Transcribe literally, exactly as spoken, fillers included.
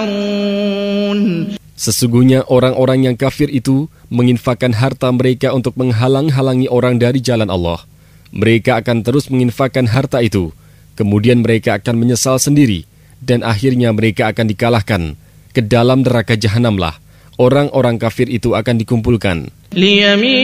يسعرون. Sesungguhnya orang-orang yang kafir itu menginfakkan harta mereka untuk menghalang-halangi orang dari jalan Allah. Mereka akan terus menginfakkan harta itu, kemudian mereka akan menyesal sendiri, dan akhirnya mereka akan dikalahkan. Ke dalam neraka jahanamlah orang-orang kafir itu akan dikumpulkan.